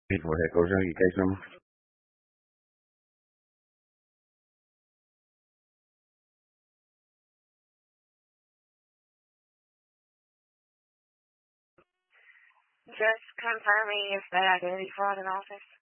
Go ahead, go your case number. Just confirming if that identity fraud in office.